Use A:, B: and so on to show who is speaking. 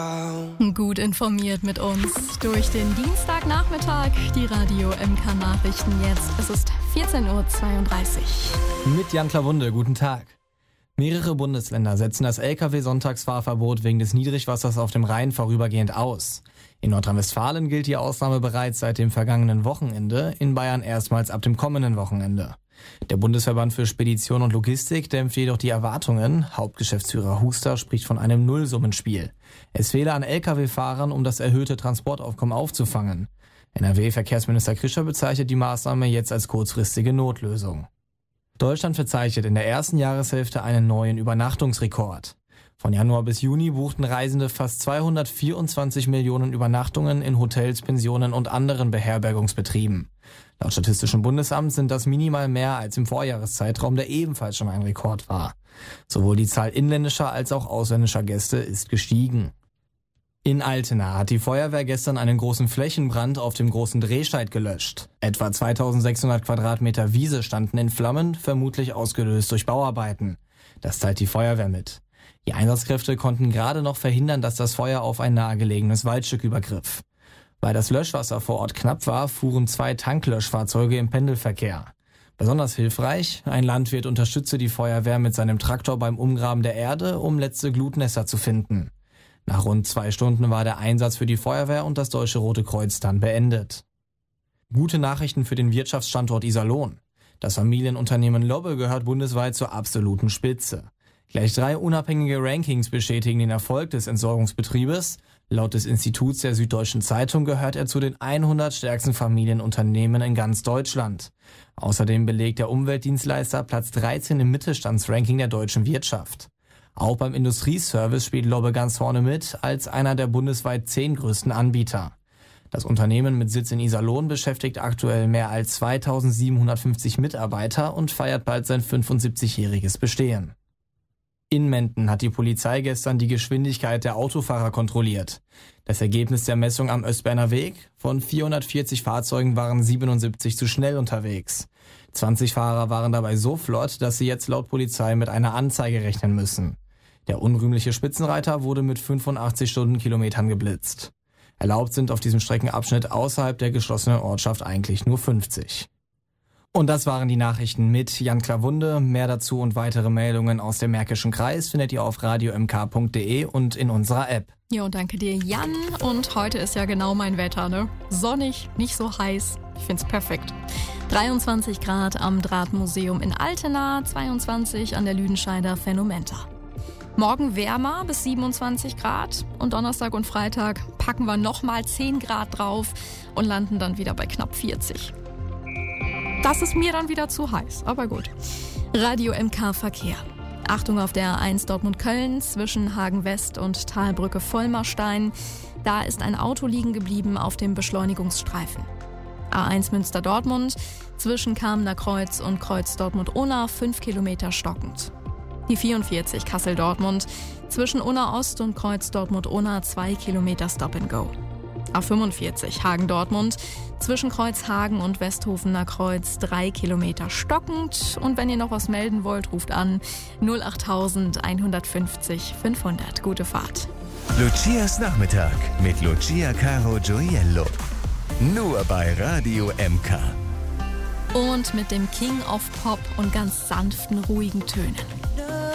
A: Gut informiert mit uns durch den Dienstagnachmittag. Die Radio MK Nachrichten jetzt. Es ist 14.32 Uhr.
B: Mit Jan Klawunde, guten Tag. Mehrere Bundesländer setzen das Lkw-Sonntagsfahrverbot wegen des Niedrigwassers auf dem Rhein vorübergehend aus. In Nordrhein-Westfalen gilt die Ausnahme bereits seit dem vergangenen Wochenende, in Bayern erstmals ab dem kommenden Wochenende. Der Bundesverband für Spedition und Logistik dämpft jedoch die Erwartungen. Hauptgeschäftsführer Huster spricht von einem Nullsummenspiel. Es fehle an Lkw-Fahrern, um das erhöhte Transportaufkommen aufzufangen. NRW-Verkehrsminister Krischer bezeichnet die Maßnahme jetzt als kurzfristige Notlösung. Deutschland verzeichnet in der ersten Jahreshälfte einen neuen Übernachtungsrekord. Von Januar bis Juni buchten Reisende fast 224 Millionen Übernachtungen in Hotels, Pensionen und anderen Beherbergungsbetrieben. Laut Statistischem Bundesamt sind das minimal mehr als im Vorjahreszeitraum, der ebenfalls schon ein Rekord war. Sowohl die Zahl inländischer als auch ausländischer Gäste ist gestiegen. In Altena hat die Feuerwehr gestern einen großen Flächenbrand auf dem Großen Drehscheid gelöscht. Etwa 2600 Quadratmeter Wiese standen in Flammen, vermutlich ausgelöst durch Bauarbeiten. Das teilt die Feuerwehr mit. Die Einsatzkräfte konnten gerade noch verhindern, dass das Feuer auf ein nahegelegenes Waldstück übergriff. Weil das Löschwasser vor Ort knapp war, fuhren 2 Tanklöschfahrzeuge im Pendelverkehr. Besonders hilfreich, ein Landwirt unterstützte die Feuerwehr mit seinem Traktor beim Umgraben der Erde, um letzte Glutnester zu finden. Nach rund 2 Stunden war der Einsatz für die Feuerwehr und das Deutsche Rote Kreuz dann beendet. Gute Nachrichten für den Wirtschaftsstandort Iserlohn. Das Familienunternehmen Lobbe gehört bundesweit zur absoluten Spitze. Gleich 3 unabhängige Rankings bestätigen den Erfolg des Entsorgungsbetriebes. Laut des Instituts der Süddeutschen Zeitung gehört er zu den 100 stärksten Familienunternehmen in ganz Deutschland. Außerdem belegt der Umweltdienstleister Platz 13 im Mittelstandsranking der deutschen Wirtschaft. Auch beim Industrieservice spielt Lobbe ganz vorne mit, als einer der bundesweit 10 größten Anbieter. Das Unternehmen mit Sitz in Iserlohn beschäftigt aktuell mehr als 2750 Mitarbeiter und feiert bald sein 75-jähriges Bestehen. In Menden hat die Polizei gestern die Geschwindigkeit der Autofahrer kontrolliert. Das Ergebnis der Messung am Östberner Weg: von 440 Fahrzeugen waren 77 zu schnell unterwegs. 20 Fahrer waren dabei so flott, dass sie jetzt laut Polizei mit einer Anzeige rechnen müssen. Der unrühmliche Spitzenreiter wurde mit 85 Stundenkilometern geblitzt. Erlaubt sind auf diesem Streckenabschnitt außerhalb der geschlossenen Ortschaft eigentlich nur 50. Und das waren die Nachrichten mit Jan Klawunde. Mehr dazu und weitere Meldungen aus dem Märkischen Kreis findet ihr auf radiomk.de und in unserer App.
A: Jo, danke dir, Jan. Und heute ist ja genau mein Wetter, ne? Sonnig, nicht so heiß. Ich find's perfekt. 23 Grad am Drahtmuseum in Altena, 22 an der Lüdenscheider Phänomenta. Morgen wärmer bis 27 Grad und Donnerstag und Freitag packen wir nochmal 10 Grad drauf und landen dann wieder bei knapp 40. Das ist mir dann wieder zu heiß, aber gut. Radio MK Verkehr. Achtung auf der A1 Dortmund-Köln zwischen Hagen-West und Talbrücke-Vollmerstein. Da ist ein Auto liegen geblieben auf dem Beschleunigungsstreifen. A1 Münster-Dortmund zwischen Kamener Kreuz und Kreuz Dortmund-Unna 5 Kilometer stockend. Die 44 Kassel-Dortmund zwischen Unna-Ost und Kreuz Dortmund-Unna 2 Kilometer Stop-and-Go. A45 Hagen-Dortmund zwischen Kreuzhagen und Westhofener Kreuz 3 Kilometer stockend. Und wenn ihr noch was melden wollt, ruft an 08000 150 500. Gute Fahrt.
C: Lucias Nachmittag mit Lucia Caro Gioiello. Nur bei Radio MK.
A: Und mit dem King of Pop und ganz sanften, ruhigen Tönen.